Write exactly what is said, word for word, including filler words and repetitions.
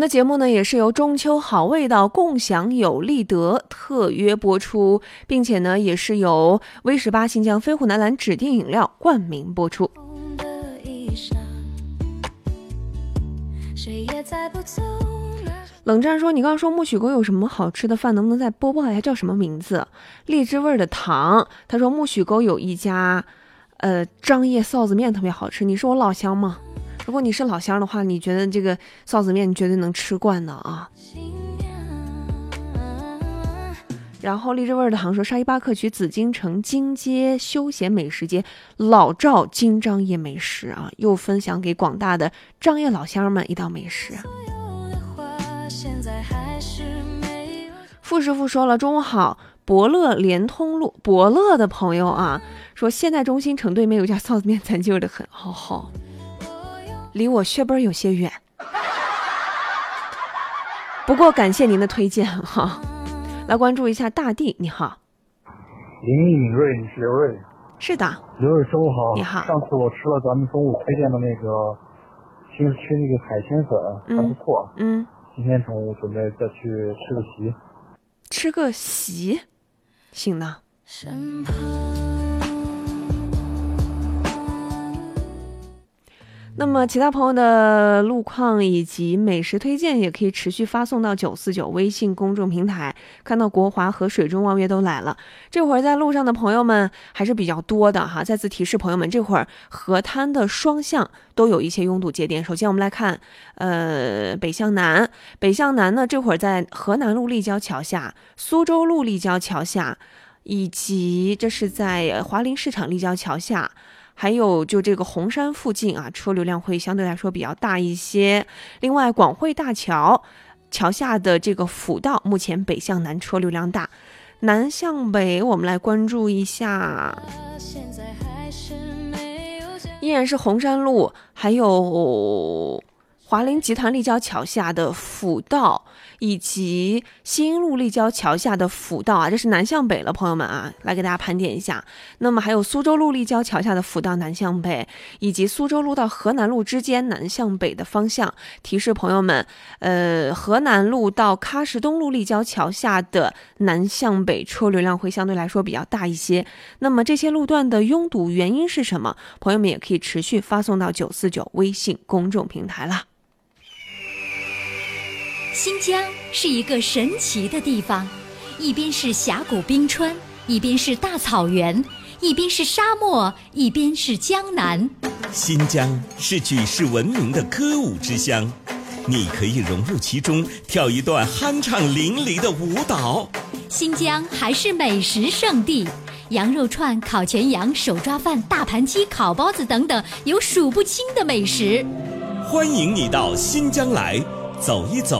们的节目呢，也是由中秋好味道共享有利德特约播出，并且呢，也是由 V 十八新疆飞虎南蓝指定饮料冠名播出。冷战说，你刚刚说木许沟有什么好吃的饭，能不能再播报一下叫什么名字？荔枝味的糖，他说木许沟有一家呃张掖臊子面特别好吃，你是我老乡吗？如果你是老乡的话，你觉得这个臊子面你绝对能吃惯的啊。然后荔枝味的糖说，沙依巴克区紫禁城金街休闲美食街老赵金张掖美食啊，又分享给广大的张掖老乡们一道美食。傅师傅说了，中午好，博乐联通路博乐的朋友啊，说现在中心城对面有家臊子面咱就的很好好，离我血本有些远，不过感谢您的推荐哈。来关注一下大地，你好。 林毅敏锐，你是刘锐？ 是的。 刘锐中午好。 你好。 上次我吃了咱们中午推荐的那个新市区那个海鲜粉，还不错。 嗯。 今天中午准备再去吃个席。 吃个席，行呢。那么其他朋友的路况以及美食推荐也可以持续发送到九四九微信公众平台。看到国华和水中望月都来了，这会儿在路上的朋友们还是比较多的哈。再次提示朋友们，这会儿河滩的双向都有一些拥堵节点。首先我们来看呃北向南，北向南呢，这会儿在河南路立交桥下、苏州路立交桥下，以及这是在华林市场立交桥下，还有就这个红山附近啊，车流量会相对来说比较大一些。另外广汇大桥桥下的这个辅道，目前北向南车流量大。南向北我们来关注一下，依然是红山路还有华林集团立交桥下的辅道，以及新路立交桥下的辅道啊，这是南向北了，朋友们啊，来给大家盘点一下。那么还有苏州路立交桥下的辅道南向北，以及苏州路到河南路之间南向北的方向。提示朋友们，呃，河南路到喀什东路立交桥下的南向北车流量会相对来说比较大一些。那么这些路段的拥堵原因是什么？朋友们也可以持续发送到九四九微信公众平台啦。 新疆是一个神奇的地方，一边是峡谷冰川，一边是大草原，一边是沙漠，一边是江南。 新疆是举世闻名的歌舞之乡，你可以融入其中，跳一段酣畅淋漓的舞蹈。 新疆还是美食圣地，羊肉串、烤全羊、手抓饭、大盘鸡、烤包子等等，有数不清的美食。 欢迎你到新疆来走一走，